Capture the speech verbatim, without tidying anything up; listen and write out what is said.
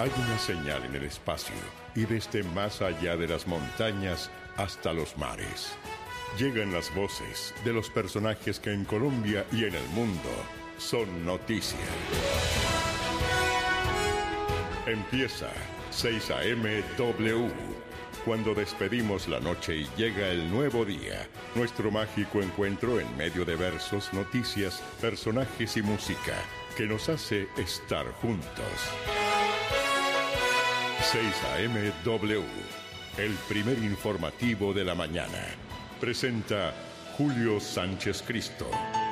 Hay una señal en el espacio y desde más allá de las montañas hasta los mares. Llegan las voces de los personajes que en Colombia y en el mundo son noticia. Empieza seis A M W. Cuando despedimos la noche y llega el nuevo día, nuestro mágico encuentro en medio de versos, noticias, personajes y música que nos hace estar juntos. seis A M W, el primer informativo de la mañana. Presenta Julio Sánchez Cristo.